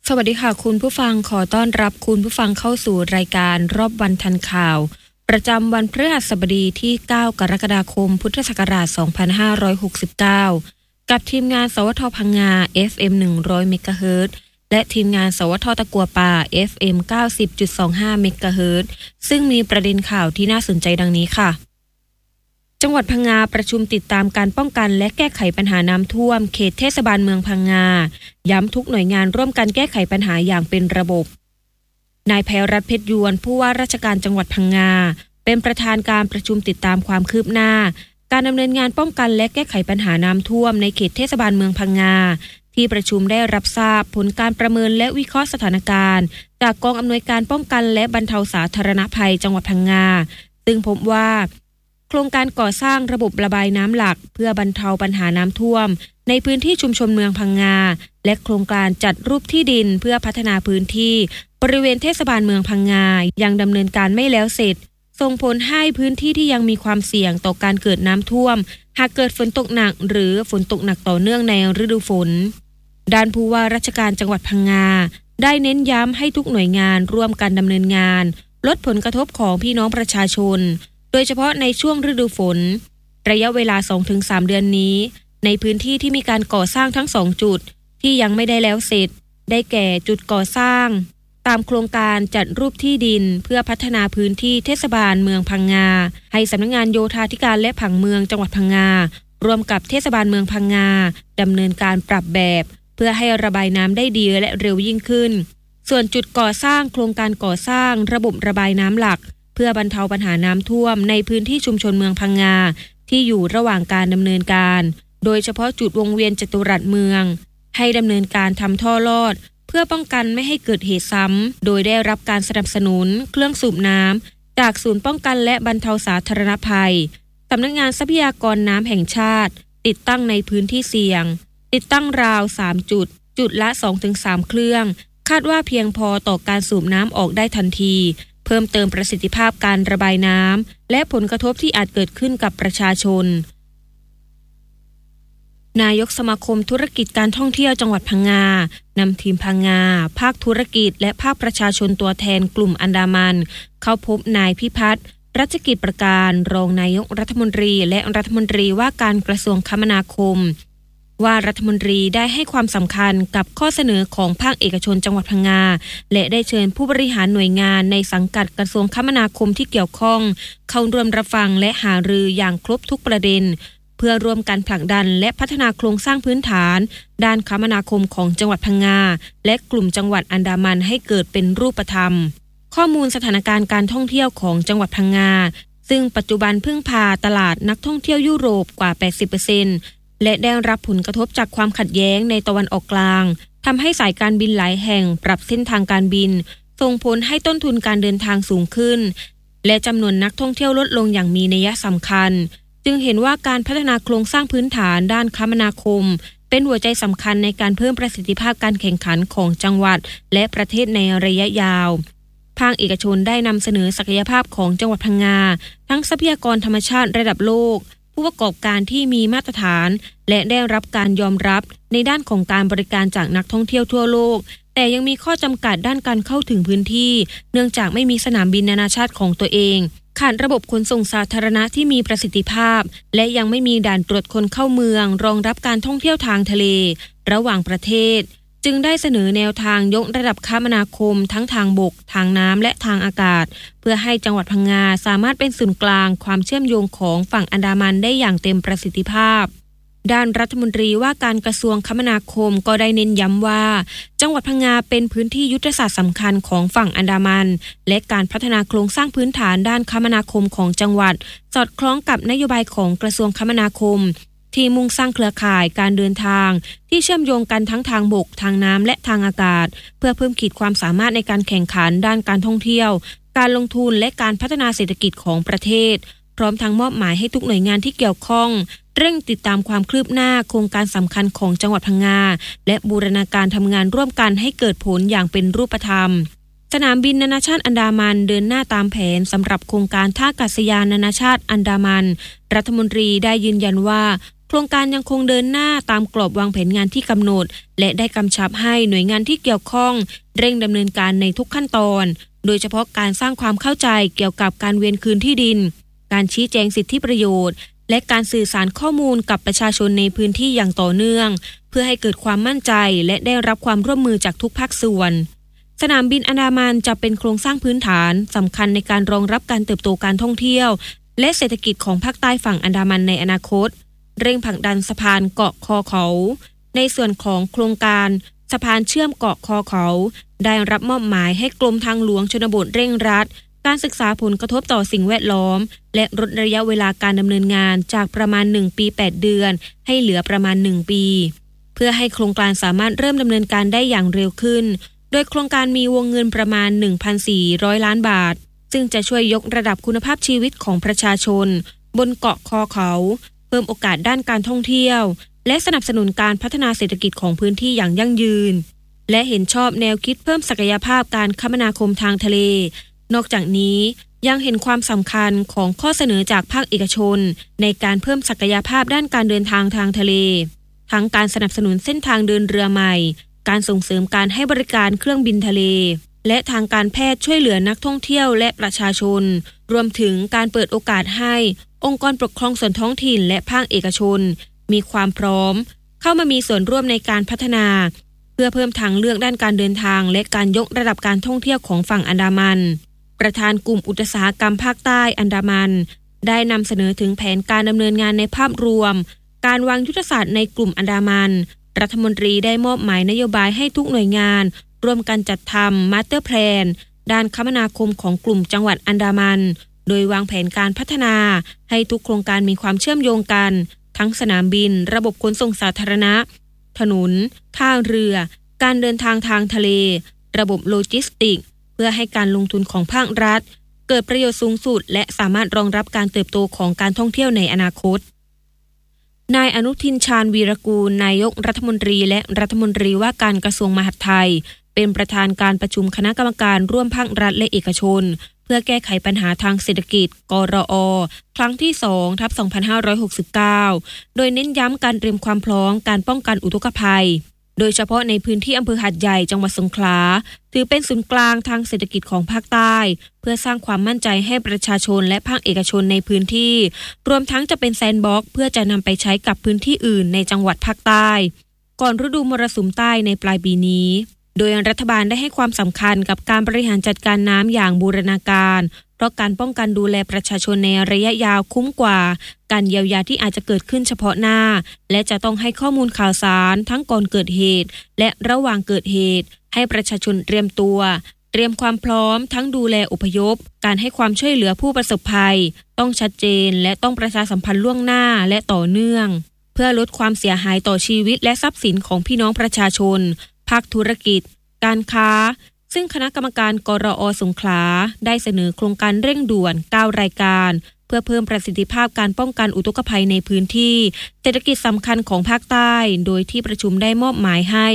สวัสดีค่ะคุณผู้ฟังขอต้อนรับคุณผู้ฟังเข้าสู่รายการรอบวันทันข่าวประจำวันพฤหัสบดีที่9กรกฎาคมพุทธศักราช2569กับทีมงานสวทพังงา FM 100 เมกะเฮิรตซ์และทีมงานสวทตะกัวป่า FM 90.25 เมกะเฮิรตซ์ซึ่งมีประเด็นข่าวที่น่าสนใจดังนี้ค่ะจังหวัดพังงาประชุมติดตามการป้องกันและแก้ไขปัญหาน้ำท่วมเขตเทศบาลเมืองพังงาย้ำทุกหน่วยงานร่วมกันแก้ไขปัญหาอย่างเป็นระบบนายไพรัตน์เพชรยวนผู้ว่าราชการจังหวัดพังงาเป็นประธานการประชุมติดตามความคืบหน้าการดำเนินงานป้องกันและแก้ไขปัญหาน้ำท่วมในเขตเทศบาลเมืองพังงาที่ประชุมได้รับทราบผลการประเมินและวิเคราะห์สถานการณ์จากกองอำนวยการป้องกันและบรรเทาสาธารณภัยจังหวัดพังงาซึ่งพบว่าโครงการก่อสร้างระบบระบายน้ำหลักเพื่อบรรเทาปัญหาน้ำท่วมในพื้นที่ชุมชนเมืองพังงาและโครงการจัดรูปที่ดินเพื่อพัฒนาพื้นที่บริเวณเทศบาลเมืองพังงายังดำเนินการไม่แล้วเสร็จส่งผลให้พื้นที่ที่ยังมีความเสี่ยงต่อการเกิดน้ำท่วมหากเกิดฝนตกหนักหรือฝนตกหนักต่อเนื่องในฤดูฝนด้านผู้ว่าราชการจังหวัดพังงาได้เน้นย้ำให้ทุกหน่วยงานร่วมกันดำเนินงานลดผลกระทบของพี่น้องประชาชนโดยเฉพาะในช่วงฤดูฝนระยะเวลา 2-3 เดือนนี้ในพื้นที่ที่มีการก่อสร้างทั้ง2จุดที่ยังไม่ได้แล้วเสร็จได้แก่จุดก่อสร้างตามโครงการจัดรูปที่ดินเพื่อพัฒนาพื้นที่เทศบาลเมืองพังงาให้สำนักงานโยธาธิการและผังเมืองจังหวัดพังงาร่วมกับเทศบาลเมืองพังงาดำเนินการปรับแบบเพื่อให้ระบายน้ำได้ดีและเร็วยิ่งขึ้นส่วนจุดก่อสร้างโครงการก่อสร้างระบบระบายน้ำหลักเพื่อบรรเทาปัญหาน้ำท่วมในพื้นที่ชุมชนเมืองพังงาที่อยู่ระหว่างการดำเนินการโดยเฉพาะจุดวงเวียนจตุรัสเมืองให้ดำเนินการทำท่อลอดเพื่อป้องกันไม่ให้เกิดเหตุซ้ำโดยได้รับการสนับสนุนเครื่องสูบน้ำจากศูนย์ป้องกันและบรรเทาสาธารณภัยสำนักงานทรัพยากรน้ำแห่งชาติติดตั้งในพื้นที่เสี่ยงติดตั้งราว3จุดละ 2-3 เครื่องคาดว่าเพียงพอต่อการสูบน้ำออกได้ทันทีเพิ่มเติมประสิทธิภาพการระบายน้ำและผลกระทบที่อาจเกิดขึ้นกับประชาชนนายกสมาคมธุรกิจการท่องเที่ยวจังหวัดพังงานำทีมพังงาภาคธุรกิจและภาคประชาชนตัวแทนกลุ่มอันดามันเข้าพบนายพิพัฒน์รัชกิจประการรองนายกรัฐมนตรีและรัฐมนตรีว่าการกระทรวงคมนาคมว่ารัฐมนตรีได้ให้ความสำคัญกับข้อเสนอของภาคเอกชนจังหวัดพังงาและได้เชิญผู้บริหารหน่วยงานในสังกัดกระทรวงคมนาคมที่เกี่ยวข้องเข้าร่วมรับฟังและหารืออย่างครบทุกประเด็นเพื่อร่วมกันผลักดันและพัฒนาโครงสร้างพื้นฐานด้านคมนาคมของจังหวัดพังงาและกลุ่มจังหวัดอันดามันให้เกิดเป็นรูปธรรมข้อมูลสถานการณ์การท่องเที่ยวของจังหวัดพังงาซึ่งปัจจุบันพึ่งพาตลาดนักท่องเที่ยวยุโรปกว่า 80%และได้รับผลกระทบจากความขัดแย้งในตะวันออกกลางทำให้สายการบินหลายแห่งปรับเส้นทางการบินส่งผลให้ต้นทุนการเดินทางสูงขึ้นและจำนวนนักท่องเที่ยวลดลงอย่างมีนัยสำคัญจึงเห็นว่าการพัฒนาโครงสร้างพื้นฐานด้านคมนาคมเป็นหัวใจสำคัญในการเพิ่มประสิทธิภาพการแข่งขันของจังหวัดและประเทศในระยะยาวภาคเอกชนได้นำเสนอศักยภาพของจังหวัดพังงาทั้งทรัพยากรธรรมชาติระดับโลกผู้ประกอบการที่มีมาตรฐานและได้รับการยอมรับในด้านของการบริการจากนักท่องเที่ยวทั่วโลกแต่ยังมีข้อจำกัดด้านการเข้าถึงพื้นที่เนื่องจากไม่มีสนามบินนานาชาติของตัวเองขาดระบบขนส่งสาธารณะที่มีประสิทธิภาพและยังไม่มีด่านตรวจคนเข้าเมืองรองรับการท่องเที่ยวทางทะเลระหว่างประเทศจึงได้เสนอแนวทางยกระดับคมนาคมทั้งทางบกทางน้ำและทางอากาศเพื่อให้จังหวัดพังงาสามารถเป็นศูนย์กลางความเชื่อมโยงของฝั่งอันดามันได้อย่างเต็มประสิทธิภาพด้านรัฐมนตรีว่าการกระทรวงคมนาคมก็ได้เน้นย้ำว่าจังหวัดพังงาเป็นพื้นที่ยุทธศาสตร์สำคัญของฝั่งอันดามันและการพัฒนาโครงสร้างพื้นฐานด้านคมนาคมของจังหวัดสอดคล้องกับนโยบายของกระทรวงคมนาคมที่มุ่งสร้างเครือข่ายการเดินทางที่เชื่อมโยงกันทั้งทางบกทางน้ำและทางอากาศเพื่อเพิ่มขีดความสามารถในการแข่งขันด้านการท่องเที่ยวการลงทุนและการพัฒนาเศรษฐกิจของประเทศพร้อมทั้งมอบหมายให้ทุกหน่วยงานที่เกี่ยวข้องเร่งติดตามความคืบหน้าโครงการสำคัญของจังหวัดพังงาและบูรณาการทำงานร่วมกันให้เกิดผลอย่างเป็นรูปธรรมสนามบินนานาชาติอันดามันเดินหน้าตามแผนสำหรับโครงการท่าอากาศยานนานาชาติอันดามันรัฐมนตรีได้ยืนยันว่าโครงการยังคงเดินหน้าตามกรอบวางแผนงานที่กำหนดและได้กำชับให้หน่วยงานที่เกี่ยวข้องเร่งดำเนินการในทุกขั้นตอนโดยเฉพาะการสร้างความเข้าใจเกี่ยวกับการเวียนคืนที่ดินการชี้แจงสิทธิประโยชน์และการสื่อสารข้อมูลกับประชาชนในพื้นที่อย่างต่อเนื่องเพื่อให้เกิดความมั่นใจและได้รับความร่วมมือจากทุกภาคส่วนสนามบินอันดามันจะเป็นโครงสร้างพื้นฐานสำคัญในการรองรับการเติบโตการท่องเที่ยวและเศรษฐกิจของภาคใต้ฝั่งอันดามันในอนาคตเร่งผลักดันสะพานเกาะคอเขาในส่วนของโครงการสะพานเชื่อมเกาะคอเขาได้รับมอบหมายให้กรมทางหลวงชนบทเร่งรัดการศึกษาผลกระทบต่อสิ่งแวดล้อมและลดระยะเวลาการดำเนินงานจากประมาณ1ปี8เดือนให้เหลือประมาณ1ปีเพื่อให้โครงการสามารถเริ่มดำเนินการได้อย่างเร็วขึ้นโดยโครงการมีวงเงินประมาณ 1,400 ล้านบาทซึ่งจะช่วยยกระดับคุณภาพชีวิตของประชาชนบนเกาะคอเขาเพิ่มโอกาสด้านการท่องเที่ยวและสนับสนุนการพัฒนาเศรษฐกิจของพื้นที่อย่างยั่งยืนและเห็นชอบแนวคิดเพิ่มศักยภาพการคมนาคมทางทะเลนอกจากนี้ยังเห็นความสำคัญของข้อเสนอจากภาคเอกชนในการเพิ่มศักยภาพด้านการเดินทางทางทะเลทั้งการสนับสนุนเส้นทางเดินเรือใหม่การส่งเสริมการให้บริการเครื่องบินทะเลและทางการแพทย์ช่วยเหลือนักท่องเที่ยวและประชาชนรวมถึงการเปิดโอกาสให้องค์กรปกครองส่วนท้องถิ่นและภาคเอกชนมีความพร้อมเข้ามามีส่วนร่วมในการพัฒนาเพื่อเพิ่มทางเลือกด้านการเดินทางและการยกระดับการท่องเที่ยวของฝั่งอันดามันประธานกลุ่มอุตสาหกรรมภาคใต้อันดามันได้นำเสนอถึงแผนการดำเนินงานในภาพรวมการวางยุทธศาสตร์ในกลุ่มอันดามันรัฐมนตรีได้มอบหมายนโยบายให้ทุกหน่วยงานร่วมกันจัดทำมาสเตอร์แพลนด้านคมนาคมของกลุ่มจังหวัดอันดามันโดยวางแผนการพัฒนาให้ทุกโครงการมีความเชื่อมโยงกันทั้งสนามบินระบบขนส่งสาธารณะถนนท่าเรือการเดินทางทางทะเลระบบโลจิสติกเพื่อให้การลงทุนของภาครัฐเกิดประโยชน์สูงสุดและสามารถรองรับการเติบโตของการท่องเที่ยวในอนาคตนายอนุทินชาญวีรกูลนายกรัฐมนตรีและรัฐมนตรีว่าการกระทรวงมหาดไทยเป็นประธานการประชุมคณะกรรมการร่วมภาครัฐและเอกชนเพื่อแก้ไขปัญหาทางเศรษฐกิจกรอครั้งที่ 2/2569 โดยเน้นย้ำการเตรียมความพร้อมการป้องกันอุทกภัยโดยเฉพาะในพื้นที่อำเภอหาดใหญ่จังหวัดสงขลาถือเป็นศูนย์กลางทางเศรษฐกิจของภาคใต้เพื่อสร้างความมั่นใจให้ประชาชนและภาคเอกชนในพื้นที่รวมทั้งจะเป็นแซนด์บ็อกซ์เพื่อจะนำไปใช้กับพื้นที่อื่นในจังหวัดภาคใต้ก่อนฤดูมรสุมใต้ในปลายปีนี้โดยรัฐบาลได้ให้ความสำคัญกับการบริหารจัดการน้ำอย่างบูรณาการเพราะการป้องกันดูแลประชาชนในระยะยาวคุ้มกว่าการเยียวยาที่อาจจะเกิดขึ้นเฉพาะหน้าและจะต้องให้ข้อมูลข่าวสารทั้งก่อนเกิดเหตุและระหว่างเกิดเหตุให้ประชาชนเตรียมตัวเตรียมความพร้อมทั้งดูแลอพยพการให้ความช่วยเหลือผู้ประสบภัยต้องชัดเจนและต้องประชาสัมพันธ์ล่วงหน้าและต่อเนื่องเพื่อลดความเสียหายต่อชีวิตและทรัพย์สินของพี่น้องประชาชนภาคธุรกิจการค้าซึ่งคณะกรรมการกรอสงขลาได้เสนอโครงการเร่งด่วน9รายการเพื่อเพิ่มประสิทธิภาพการป้องกันอุทกภัยในพื้นที่เศรษฐกิจสำคัญของภาคใต้โดยที่ประชุมได้มอบหมายให้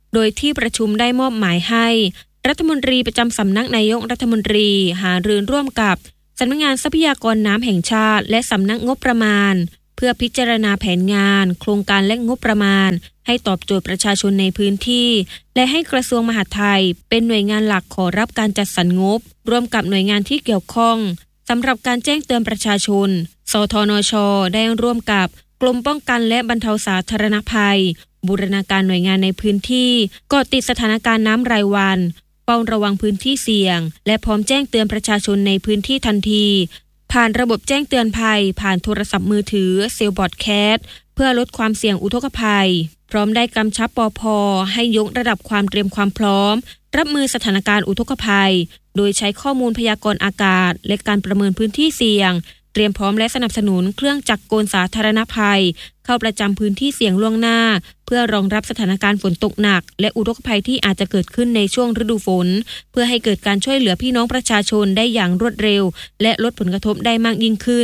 รัฐมนตรีประจำสำนักนายกรัฐมนตรีหารือร่วมกับสำนักงานทรัพยากรน้ำแห่งชาติและสำนักงบประมาณเพื่อพิจารณาแผนงานโครงการและงบประมาณให้ตอบโจทย์ประชาชนในพื้นที่และให้กระทรวงมหาดไทยเป็นหน่วยงานหลักขอรับการจัดสรรงบร่วมกับหน่วยงานที่เกี่ยวข้องสำหรับการแจ้งเตือนประชาชนสทนช.ได้ร่วมกับกรมป้องกันและบรรเทาสาธารณภัยบูรณาการหน่วยงานในพื้นที่เกาะติดสถานการณ์น้ำรายวันเฝ้าระวังพื้นที่เสี่ยงและพร้อมแจ้งเตือนประชาชนในพื้นที่ทันทีผ่านระบบแจ้งเตือนภัยผ่านโทรศัพท์มือถือเซลล์บอดแคสต์เพื่อลดความเสี่ยงอุทกภัยพร้อมได้กำชับปภ.ให้ยกระดับความเตรียมความพร้อมรับมือสถานการณ์อุทกภัยโดยใช้ข้อมูลพยากรณ์อากาศและการประเมินพื้นที่เสี่ยงเตรียมพร้อมและสนับสนุนเครื่องจักรกลสาธารณภัยเข้าประจำพื้นที่เสี่ยงล่วงหน้าเพื่อรองรับสถานการณ์ฝนตกหนักและอุทกภัยที่อาจจะเกิดขึ้นในช่วงฤดูฝนเพื่อให้เกิดการช่วยเหลือพี่น้องประชาชนได้อย่างรวดเร็วและลดผลกระทบได้มากยิ่งขึ้น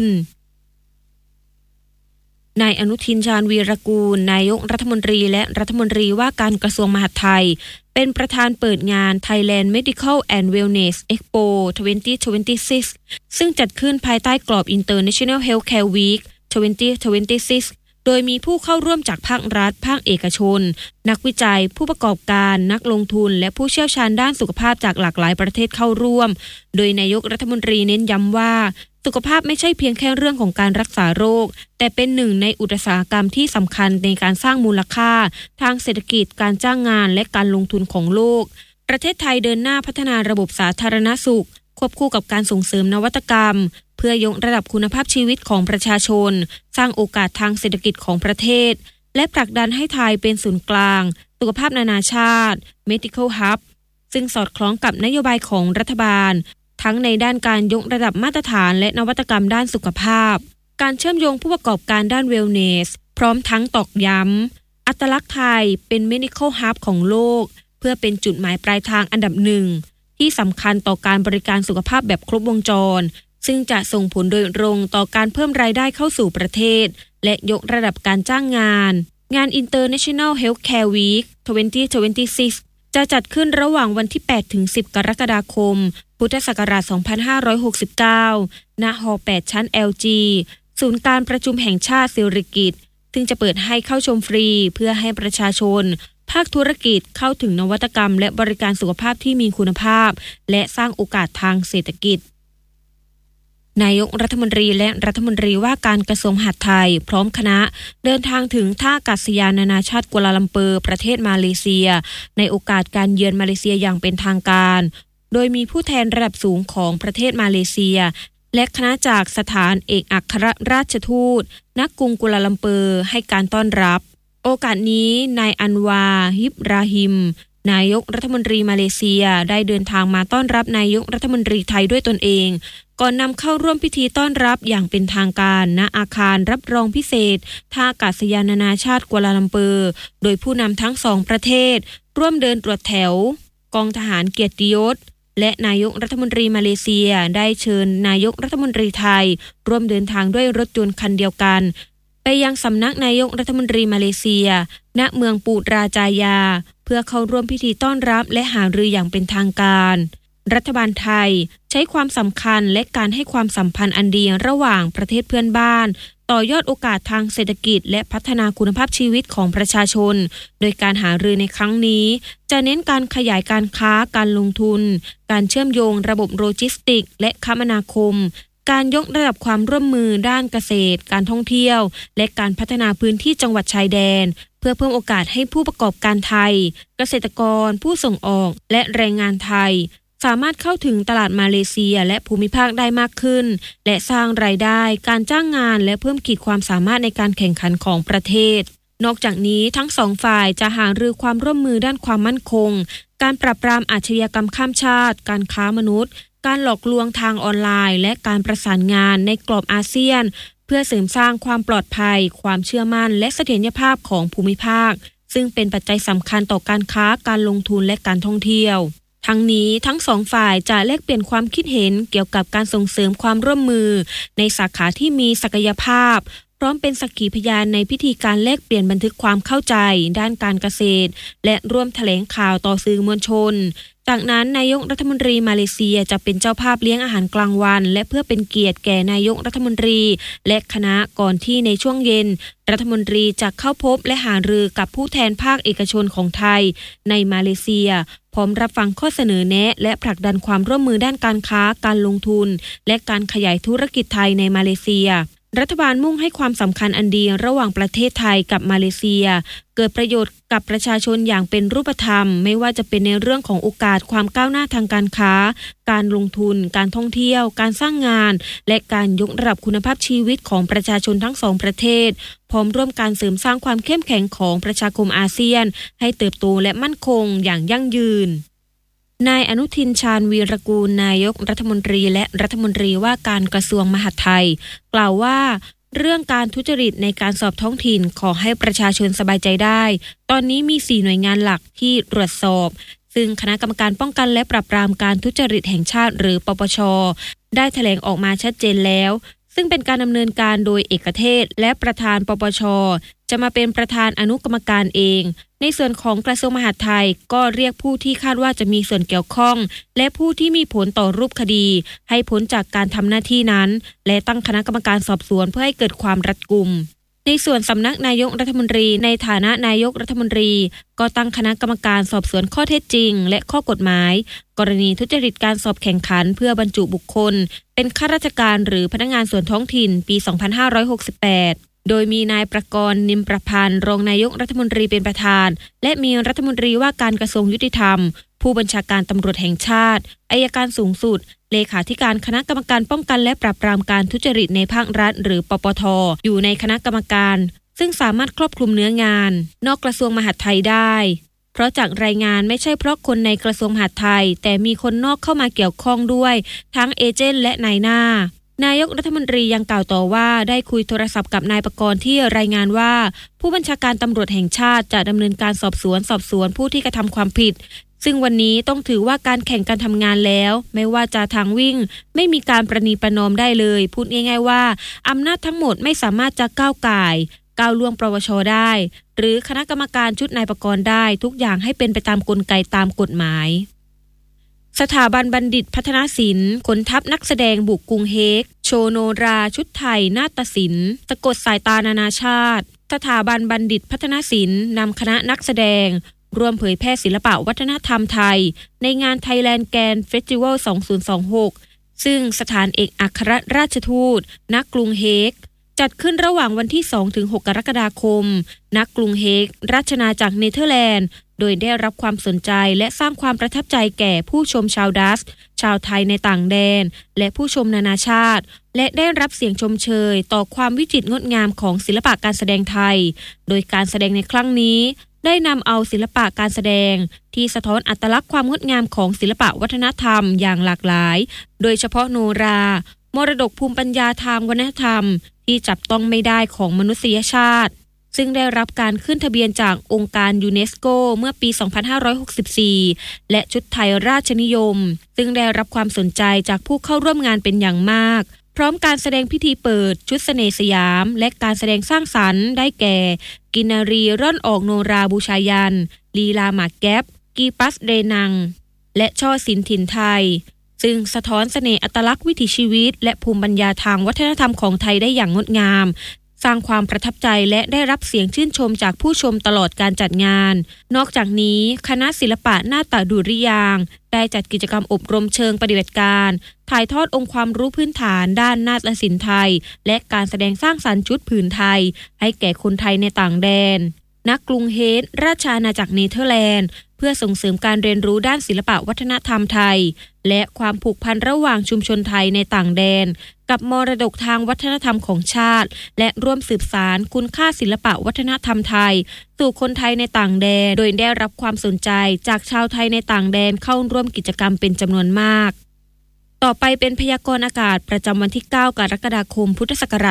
นายอนุทินชาญวีรกูลนายกรัฐมนตรีและรัฐมนตรีว่าการกระทรวงมหาดไทยเป็นประธานเปิดงาน Thailand Medical and Wellness Expo 2026 ซึ่งจัดขึ้นภายใต้กรอบ International Healthcare Week 2026 โดยมีผู้เข้าร่วมจากภาครัฐภาคเอกชนนักวิจัยผู้ประกอบการนักลงทุนและผู้เชี่ยวชาญด้านสุขภาพจากหลากหลายประเทศเข้าร่วมโดยนายกรัฐมนตรีเน้นย้ำว่าสุขภาพไม่ใช่เพียงแค่เรื่องของการรักษาโรคแต่เป็นหนึ่งในอุตสาหกรรมที่สำคัญในการสร้างมูลค่าทางเศรษฐกิจการจ้างงานและการลงทุนของโลกประเทศไทยเดินหน้าพัฒนาระบบสาธารณสุขควบคู่กับการส่งเสริมนวัตกรรมเพื่อยกระดับคุณภาพชีวิตของประชาชนสร้างโอกาสทางเศรษฐกิจของประเทศและผลักดันให้ไทยเป็นศูนย์กลางสุขภาพนานาชาติ Medical Hub ซึ่งสอดคล้องกับนโยบายของรัฐบาลทั้งในด้านการยกระดับมาตรฐานและนวัตกรรมด้านสุขภาพการเชื่อมโยงผู้ประกอบการด้าน Wellness พร้อมทั้งตอกย้ำอัตลักษณ์ไทยเป็น Medical Hub ของโลกเพื่อเป็นจุดหมายปลายทางอันดับหนึ่งที่สำคัญต่อการบริการสุขภาพแบบครบวงจรซึ่งจะส่งผลโดยตรงต่อการเพิ่มรายได้เข้าสู่ประเทศและยกระดับการจ้างงานInternational Healthcare Week 2026 จะจัดขึ้นระหว่างวันที่ 8-10 กรกฎาคม พุทธศักราช 2569 ณ หอ 8 ชั้น LG ศูนย์การประชุมแห่งชาติสิริกิติ์ซึ่งจะเปิดให้เข้าชมฟรีเพื่อให้ประชาชนภาคธุรกิจเข้าถึงนวัตกรรมและบริการสุขภาพที่มีคุณภาพและสร้างโอกาสทางเศรษฐกิจนายกรัฐมนตรีและรัฐมนตรีว่าการกระทรวงมหาดไทยพร้อมคณะเดินทางถึงท่าอากาศยานนานาชาติกัวลาลัมเปอร์ประเทศมาเลเซียในโอกาสการเยือนมาเลเซียอย่างเป็นทางการโดยมีผู้แทนระดับสูงของประเทศมาเลเซียและคณะจากสถานเอกอัครราชทูตณกรุงกัวลาลัมเปอร์ให้การต้อนรับโอกาสนี้นายอันวาฮิบราฮิมนายกรัฐมนตรีมาเลเซียได้เดินทางมาต้อนรับนายกรัฐมนตรีไทยด้วยตนเองก่อนนำเข้าร่วมพิธีต้อนรับอย่างเป็นทางการณอาคารรับรองพิเศษท่าอากาศยานนานาชาติกัวลาลัมเปอร์โดยผู้นำทั้งสองประเทศร่วมเดินตรวจแถวกองทหารเกียรติยศและนายกรัฐมนตรีมาเลเซียได้เชิญนายกรัฐมนตรีไทยร่วมเดินทางด้วยรถยนต์คันเดียวกันไปยังสำนักนายกรัฐมนตรีมาเลเซียณเมืองปูตราจายาเพื่อเข้าร่วมพิธีต้อนรับและหารืออย่างเป็นทางการรัฐบาลไทยใช้ความสำคัญและการให้ความสัมพันธ์อันดีระหว่างประเทศเพื่อนบ้านต่อยอดโอกาสทางเศรษฐกิจและพัฒนาคุณภาพชีวิตของประชาชนโดยการหารือในครั้งนี้จะเน้นการขยายการค้าการลงทุนการเชื่อมโยงระบบโลจิสติกส์และคมนาคมการยกระดับความร่วมมือด้านเกษตรการท่องเที่ยวและการพัฒนาพื้นที่จังหวัดชายแดนเพื่อเพิ่มโอกาสให้ผู้ประกอบการไทยเกษตรกรผู้ส่งออกและแรงงานไทยสามารถเข้าถึงตลาดมาเลเซียและภูมิภาคได้มากขึ้นและสร้างรายได้การจ้างงานและเพิ่มขีดความสามารถในการแข่งขันของประเทศนอกจากนี้ทั้งสองฝ่ายจะหารือความร่วมมือด้านความมั่นคงการปราบปรามอาชญากรรมข้ามชาติการค้ามนุษย์การหลอกลวงทางออนไลน์และการประสานงานในกรอบอาเซียนเพื่อเสริมสร้างความปลอดภัยความเชื่อมั่นและเสถียรภาพของภูมิภาคซึ่งเป็นปัจจัยสำคัญต่อการค้าการลงทุนและการท่องเที่ยวทั้งนี้ทั้งสองฝ่ายจะแลกเปลี่ยนความคิดเห็นเกี่ยวกับการส่งเสริมความร่วมมือในสาขาที่มีศักยภาพพร้อมเป็นสักขีพยานในพิธีการแลกเปลี่ยนบันทึกความเข้าใจด้านการเกษตรและร่วมแถลงข่าวต่อสื่อมวลชนจากนั้นนายกรัฐมนตรีมาเลเซียจะเป็นเจ้าภาพเลี้ยงอาหารกลางวันและเพื่อเป็นเกียรติแก่นายกรัฐมนตรีและคณะก่อนที่ในช่วงเย็นรัฐมนตรีจะเข้าพบและหารือกับผู้แทนภาคเอกชนของไทยในมาเลเซียพร้อมรับฟังข้อเสนอแนะและผลักดันความร่วมมือด้านการค้าการลงทุนและการขยายธุรกิจไทยในมาเลเซียรัฐบาลมุ่งให้ความสำคัญอันดีระหว่างประเทศไทยกับมาเลเซียเกิดประโยชน์กับประชาชนอย่างเป็นรูปธรรมไม่ว่าจะเป็นในเรื่องของโอกาสความก้าวหน้าทางการค้าการลงทุนการท่องเที่ยวการสร้างงานและการยกระดับคุณภาพชีวิตของประชาชนทั้งสองประเทศพร้อมร่วมการเสริมสร้างความเข้มแข็งของประชาคมอาเซียนให้เติบโตและมั่นคงอย่างยั่งยืนนายอนุทินชาญวีรกูลนายกรัฐมนตรีและรัฐมนตรีว่าการกระทรวงมหาดไทยกล่าวว่าเรื่องการทุจริตในการสอบท้องถิ่นขอให้ประชาชนสบายใจได้ตอนนี้มี4หน่วยงานหลักที่ตรวจสอบซึ่งคณะกรรมการป้องกันและปราบปรามการทุจริตแห่งชาติหรือปปช.ได้แถลงออกมาชัดเจนแล้วซึ่งเป็นการดำเนินการโดยเอกเทศและประธานปปช.จะมาเป็นประธานอนุกรรมการเองในส่วนของกระทรวงมหาดไทยก็เรียกผู้ที่คาดว่าจะมีส่วนเกี่ยวข้องและผู้ที่มีผลต่อรูปคดีให้พ้นจากการทำหน้าที่นั้นและตั้งคณะกรรมการสอบสวนเพื่อให้เกิดความรัดกุมในส่วนสำนักนายกรัฐมนตรีในฐานะนายกรัฐมนตรีก็ตั้งคณะกรรมการสอบสวนข้อเท็จจริงและข้อกฎหมายกรณีทุจริตการสอบแข่งขันเพื่อบรรจุบุคคลเป็นข้าราชการหรือพนักงานส่วนท้องถิ่นปี 2568 โดยมีนายประกรณ์ นิมประพันธ์รองนายกรัฐมนตรีเป็นประธานและมีรัฐมนตรีว่าการกระทรวงยุติธรรมผู้บัญชาการตำรวจแห่งชาติอัยการสูงสุดเลขาธิการคณะกรรมการป้องกันและปราบปรามการทุจริตในภาครัฐหรือปปท.อยู่ในคณะกรรมการซึ่งสามารถครอบคลุมเนื้องานนอกกระทรวงมหาดไทยได้เพราะจากรายงานไม่ใช่เพราะคนในกระทรวงมหาดไทยแต่มีคนนอกเข้ามาเกี่ยวข้องด้วยทั้งเอเจนต์และนายหน้านายกรัฐมนตรียังกล่าวต่อว่าได้คุยโทรศัพท์กับนายประกรณ์ที่รายงานว่าผู้บัญชาการตำรวจแห่งชาติจะดำเนินการสอบสวนผู้ที่กระทำความผิดซึ่งวันนี้ต้องถือว่าการแข่งการทำงานแล้วไม่ว่าจะทางวิ่งไม่มีการประนีประนอมได้เลยพูดง่ายๆว่าอำนาจทั้งหมดไม่สามารถจะก้าวก่ายก้าวล่วงปวช.ได้หรือคณะกรรมการชุดนายประกรณ์ได้ทุกอย่างให้เป็นไปตามกลไกตามกฎหมายสถาบันบัณฑิตพัฒนศิลป์ขนทัพนักแสดงบุกกรุงเฮกโชว์โนราชุดไทยนาฏศิลป์สะกดสายตานานาชาติสถาบันบัณฑิตพัฒนศิลป์นำคณะนักแสดงร่วมเผยแพร่ศิลปะวัฒนธรรมไทยในงาน Thailand Grand Festival 2026 ซึ่งสถานเอกอัครราชทูตณกรุงเฮกจัดขึ้นระหว่างวันที่ 2-6 กรกฎาคมณกรุงเฮกราชอาณาจักรเนเธอร์แลนด์โดยได้รับความสนใจและสร้างความประทับใจแก่ผู้ชมชาวดัตช์ชาวไทยในต่างแดนและผู้ชมนานาชาติและได้รับเสียงชมเชยต่อความวิจิตรงดงามของศิลปะการแสดงไทยโดยการแสดงในครั้งนี้ได้นำเอาศิลปะการแสดงที่สะท้อนอัตลักษณ์ความงดงามของศิลปะวัฒนธรรมอย่างหลากหลายโดยเฉพาะโนรามรดกภูมิปัญญาทางวัฒนธรรมที่จับต้องไม่ได้ของมนุษยชาติซึ่งได้รับการขึ้นทะเบียนจากองค์การยูเนสโกเมื่อปี 2564 และชุดไทยราชนิยมซึ่งได้รับความสนใจจากผู้เข้าร่วมงานเป็นอย่างมากพร้อมการแสดงพิธีเปิดชุดเสน่ห์สยามและการแสดงสร้างสรรค์ได้แก่กินนารีร่อนออกโนราบูชายันลีลาหมากแก๊บกีปัสเรนังและช่อศิลป์ถิ่นไทยซึ่งสะท้อนเสน่ห์อัตลักษณ์วิถีชีวิตและภูมิปัญญาทางวัฒนธรรมของไทยได้อย่างงดงามสร้างความประทับใจและได้รับเสียงชื่นชมจากผู้ชมตลอดการจัดงานนอกจากนี้คณะศิลปะนาฏดุริยางค์ได้จัดกิจกรรมอบรมเชิงปฏิบัติการถ่ายทอดองค์ความรู้พื้นฐานด้านนาฏศิลป์ไทยและการแสดงสร้างสรรค์ชุดผืนไทยให้แก่คนไทยในต่างแดนณกรุงเฮกราชอาณาจักรเนเธอร์แลนด์เพื่อส่งเสริมการเรียนรู้ด้านศิลปะวัฒนธรรมไทยและความผูกพันระหว่างชุมชนไทยในต่างแดนกับมรดกทางวัฒนธรรมของชาติและร่วมสืบสานคุณค่าศิลปะวัฒนธรรมไทยสู่คนไทยในต่างแดนโดยได้รับความสนใจจากชาวไทยในต่างแดนเข้าร่วมกิจกรรมเป็นจำนวนมากต่อไปเป็นพยากรณ์อากาศประจำวันที่ 9 กรกฎาคม พุทธศักราช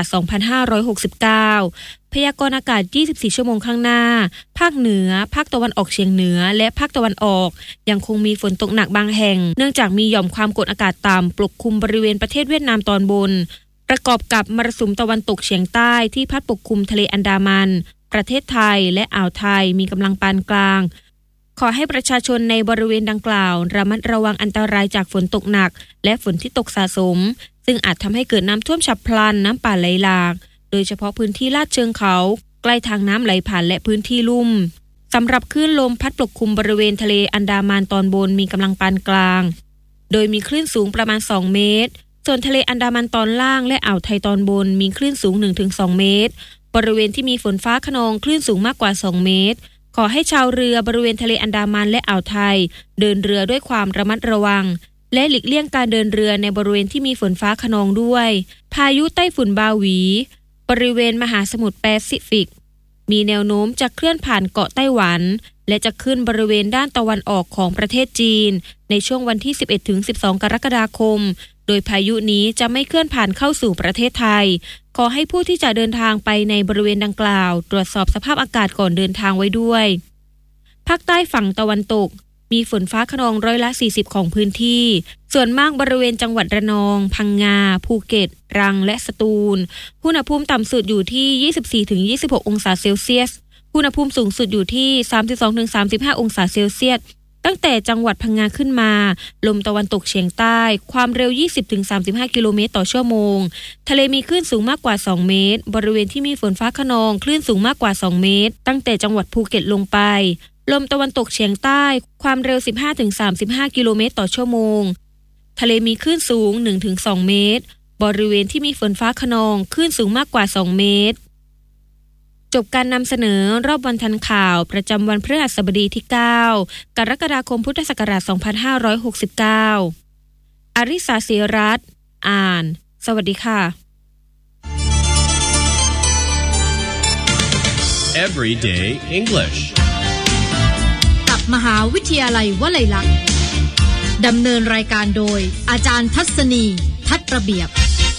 2569 พยากรณ์อากาศ 24 ชั่วโมงข้างหน้าภาคเหนือภาคตะวันออกเฉียงเหนือและภาคตะวันออกยังคงมีฝนตกหนักบางแห่งเนื่องจากมีหย่อมความกดอากาศต่ำปกคลุมบริเวณประเทศเวียดนามตอนบนประกอบกับมรสุมตะวันตกเฉียงใต้ที่พัดปกคลุมทะเลอันดามันประเทศไทยและอ่าวไทยมีกำลังปานกลางขอให้ประชาชนในบริเวณดังกล่าวระมัดระวังอันตรายจากฝนตกหนักและฝนที่ตกสะสมซึ่งอาจทำให้เกิดน้ำท่วมฉับพลันน้ำป่าไหลหลากโดยเฉพาะพื้นที่ลาดเชิงเขาใกล้ทางน้ำไหลผ่านและพื้นที่ลุ่มสำหรับคลื่นลมพัดปกคลุมบริเวณทะเลอันดามันตอนบนมีกำลังปานกลางโดยมีคลื่นสูงประมาณ2เมตรส่วนทะเลอันดามันตอนล่างและอ่าวไทยตอนบนมีคลื่นสูง 1-2 เมตรบริเวณที่มีฝนฟ้าคะนองคลื่นสูงมากกว่า2เมตรขอให้ชาวเรือบริเวณทะเลอันดามันและอ่าวไทยเดินเรือด้วยความระมัดระวังและหลีกเลี่ยงการเดินเรือในบริเวณที่มีฝนฟ้าคะนองด้วยพายุไต้ฝุ่นบาหวีบริเวณมหาสมุทรแปซิฟิกมีแนวโน้มจะเคลื่อนผ่านเกาะไต้หวันและจะขึ้นบริเวณด้านตะวันออกของประเทศจีนในช่วงวันที่ 11-12 กรกฎาคมโดยพายุนี้จะไม่เคลื่อนผ่านเข้าสู่ประเทศไทยขอให้ผู้ที่จะเดินทางไปในบริเวณดังกล่าวตรวจสอบสภาพอากาศก่อนเดินทางไว้ด้วยภาคใต้ฝั่งตะวันตกมีฝนฟ้าคะนอง40%ของพื้นที่ส่วนมากบริเวณจังหวัดระนองพังงาภูเก็ตตรังและสตูลอุณหภูมิต่ำสุดอยู่ที่ 24-26 องศาเซลเซียสอุณหภูมิสูงสุดอยู่ที่ 32-35 องศาเซลเซียสตั้งแต่จังหวัดพังงาขึ้นมาลมตะวันตกเฉียงใต้ความเร็ว 20-35 กิโลเมตรต่อชั่วโมงทะเลมีคลื่นสูงมากกว่า2เมตรบริเวณที่มีฝนฟ้าคะนองคลื่นสูงมากกว่า2เมตรตั้งแต่จังหวัดภูเก็ตลงไปลมตะวันตกเฉียงใต้ความเร็ว 15-35 กิโลเมตรต่อชั่วโมงทะเลมีคลื่นสูง 1-2 เมตรบริเวณที่มีฝนฟ้าคะนองคลื่นสูงมากกว่า2เมตรจบการนำเสนอรอบวันทันข่าวประจำวันพฤหัสบดีที่9กรกฎาคมพุทธศักราช2569อาริสาศิรัตน์อ่านสวัสดีค่ะ Everyday English กับมหาวิทยาลัยวลัยลักษณ์ดำเนินรายการโดยอาจารย์ทัศนีทัศน์ระเบียบ